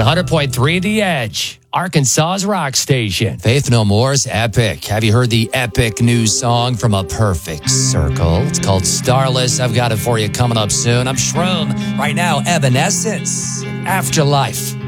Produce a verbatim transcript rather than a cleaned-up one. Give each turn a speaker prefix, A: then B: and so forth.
A: hundred point three The Edge, Arkansas's rock station.
B: Faith No More's Epic. Have you heard the epic new song from A Perfect Circle? It's called Starless. I've got it for you coming up soon. I'm Shroom. Right now, Evanescence, Afterlife.